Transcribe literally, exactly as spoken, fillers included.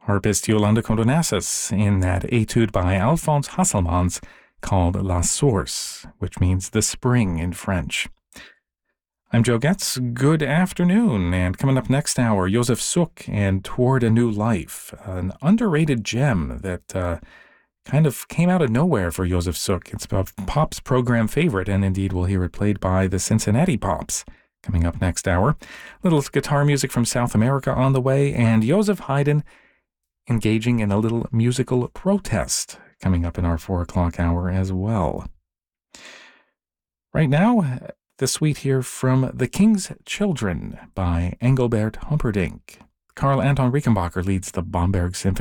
Harpist Yolanda Condonassus in that etude by Alphonse Hasselmans called La Source, which means the spring in French. I'm Joe Getz. Good afternoon. And coming up next hour, Josef Suk and Toward a New Life, an underrated gem that uh, kind of came out of nowhere for Josef Suk. It's a Pop's program favorite, and indeed we'll hear it played by the Cincinnati Pops. Coming up next hour, little guitar music from South America on the way, and Joseph Haydn engaging in a little musical protest coming up in our four o'clock hour as well. Right now, the suite here from The King's Children by Engelbert Humperdinck. Karl Anton Rickenbacker leads the Bamberg Symphony.